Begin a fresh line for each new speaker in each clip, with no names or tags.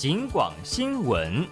警广新闻。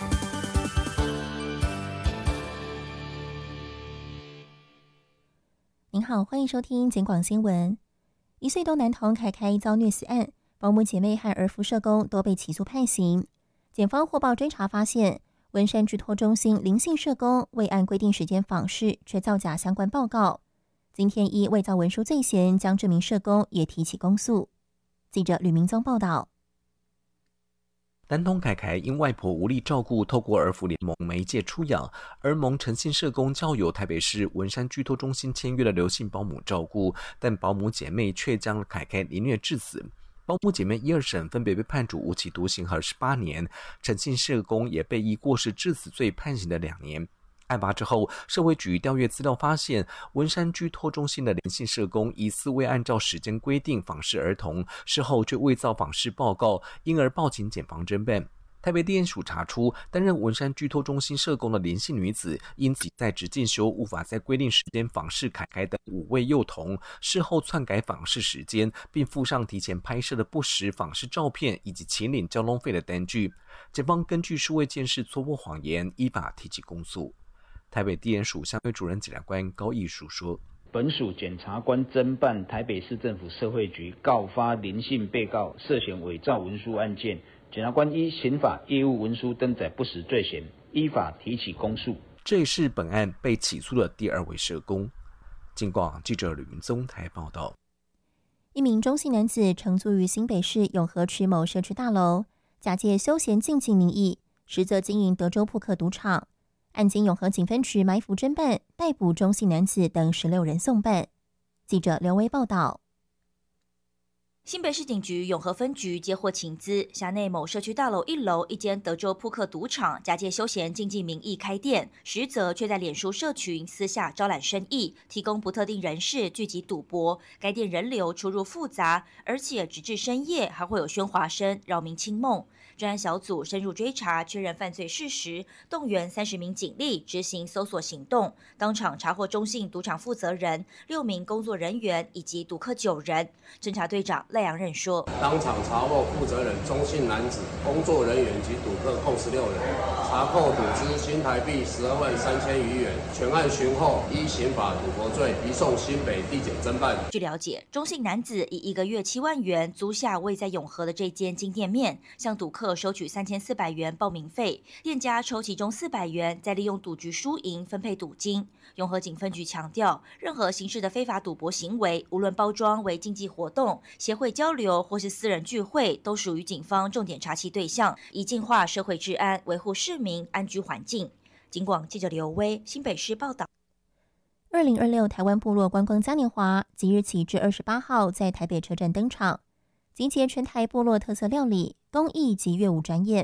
您好，欢迎收听警广新闻。1岁多男童凯凯遭虐死案，保姆姐妹和儿福社工都被起诉判刑。检方获报追查发现，文山居托中心林姓社工未按规定时间访视，却造假相关报告。今天依伪造文书罪嫌，将这名社工也提起公诉。记者吕明宗报道。
男童凯凯因外婆无力照顾，透过儿福联盟媒介出养，儿盟诚信社工交由台北市文山居托中心签约的刘姓保姆照顾，但保姆姐妹却将凯凯凌虐致死。保姆姐妹1、2审分别被判处无期徒刑和18年，诚信社工也被以过失致死罪判刑的2年。案发之后，社会局调阅资料发现，文山居托中心的林姓社工疑似未按照时间规定访视儿童，事后却伪造访视报告，因而报请检方侦办。台北地检署查出，担任文山居托中心社工的林姓女子，因其在职进修无法在规定时间访视凯凯等5位幼童，事后篡改访视时间，并附上提前拍摄的不实访视照片以及请领交通费的单据。检方根据数位监视戳破谎言，依法提起公诉。台北地检署相对主任检察官高义书说，
本署检察官侦办台北市政府社会局告发林姓被告涉嫌伪造文书案件，检察官依刑法业务文书登载不实罪嫌，依法提起公诉。
这也是本案被起诉的第2位社工。警广记者吕明宗台报道。
一名中姓男子承租于新北市永和区某社区大楼，假借休闲竞技名义，实则经营德州扑克赌场。案经永和警分局埋伏侦办，逮捕中姓男子等16人送办。记者刘威报道。
新北市警局永和分局接获情资，辖内某社区大楼1楼一间德州扑克赌场假借休闲竞技名义开店，实则却在脸书社群私下招揽生意，提供不特定人士聚集赌博。该店人流出入复杂，而且直至深夜还会有喧哗声，扰民清梦。专案小组深入追查，确认犯罪事实，动员30名警力执行搜索行动，当场查获中信赌场负责人、6名工作人员以及赌客9人。侦查队长赖阳任说，
当场查获负责人中姓男子、工作人员及赌客共16人，查扣赌资新台币12万3000余元。全案询后，依刑法赌博罪移送新北地检侦办。
据了解，中姓男子以1个月7万元租下位在永和的这间金店面，向赌客收取3400元报名费，店家抽其中400元，再利用赌局输赢分配赌金。永和警分局强调，任何形式的非法赌博行为，无论包装为竞技活动、协会交流或是私人聚会，都属于警方重点查缉对象，以净化社会治安，维护市民安居环境。警广记者刘威新北市报道。
2026台湾部落观光嘉年华即日起至28号在台北车站登场，集结全台部落特色料理、工艺及乐舞展演。